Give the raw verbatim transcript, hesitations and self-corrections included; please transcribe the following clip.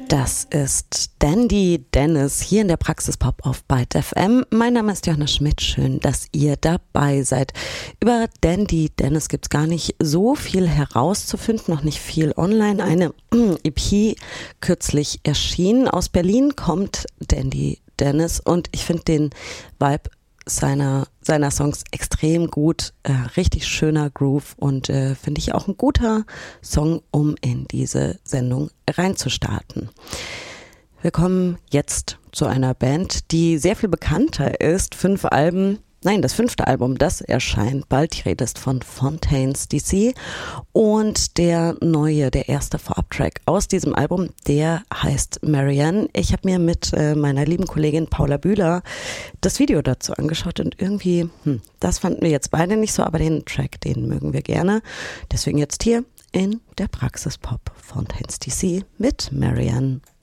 Das ist Dandy Dennis hier in der Praxis Pop auf Byte F M. Mein Name ist Johanna Schmidt. Schön, dass ihr dabei seid. Über Dandy Dennis gibt es gar nicht so viel herauszufinden, noch nicht viel online. Eine E P kürzlich erschienen. Aus Berlin kommt Dandy Dennis und ich finde den Vibe seiner, seiner Songs extrem gut, äh, richtig schöner Groove und äh, finde ich auch ein guter Song, um in diese Sendung reinzustarten. Wir kommen jetzt zu einer Band, die sehr viel bekannter ist. Fünf Alben, nein, das fünfte Album, das erscheint bald. Die Rede ist von Fontaines D C und der neue, der erste Vorabtrack aus diesem Album, der heißt Marianne. Ich habe mir mit äh, meiner lieben Kollegin Paula Bühler das Video dazu angeschaut und irgendwie, hm, das fanden wir jetzt beide nicht so, aber den Track, den mögen wir gerne. Deswegen jetzt hier in der Praxis Pop Fontaines D C mit Marianne.